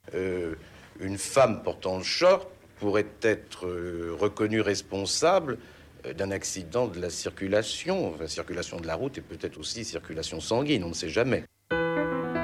une femme portant le short pourrait être reconnue responsable d'un accident de la circulation de la route et peut-être aussi circulation sanguine, on ne sait jamais.